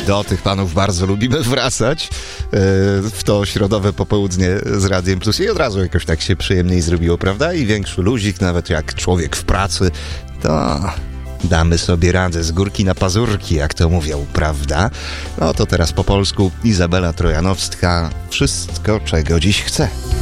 Do tych panów bardzo lubimy wracać w to środowe popołudnie z Radiem Plus i od razu jakoś tak się przyjemniej zrobiło, prawda? I większy luzik, nawet jak człowiek w pracy, to damy sobie radę z górki na pazurki, jak to mówią, prawda? No to teraz po polsku Izabela Trojanowska, Wszystko, czego dziś chcę.